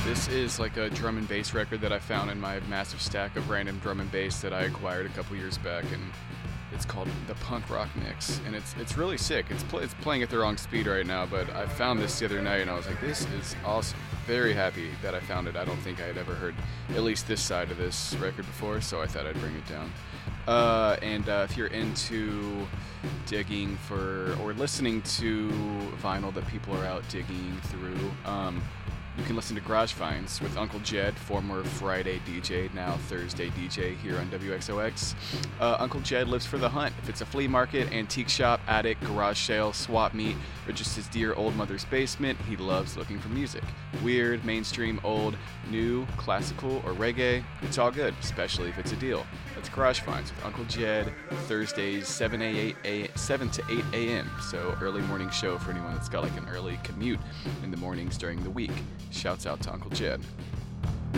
This is like a drum and bass record that I found in my massive stack of random drum and bass that I acquired a couple years back, and it's called the Punk Rock Mix, and it's really sick. It's playing at the wrong speed right now, but I found this the other night, and I was like, this is awesome. Very happy that I found it. I don't think I had ever heard at least this side of this record before, so I thought I'd bring it down. And if you're into digging for or listening to vinyl that people are out digging through, you can listen to Garage Finds with Uncle Jed, former Friday DJ, now Thursday DJ here on WXOX. Uncle Jed lives for the hunt. If it's a flea market, antique shop, attic, garage sale, swap meet, or just his dear old mother's basement, he loves looking for music. Weird, mainstream, old, new, classical, or reggae, it's all good, especially if it's a deal. That's Garage Finds with Uncle Jed, Thursdays 7 to 8 a.m. So early morning show for anyone that's got like an early commute in the mornings during the week. Shouts out to Uncle Jed.